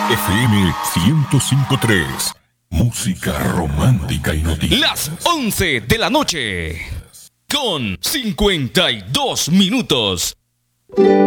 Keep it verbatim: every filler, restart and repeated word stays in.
F M ciento cinco punto tres. Música romántica y noticias. Las once de la noche. Con cincuenta y dos minutos.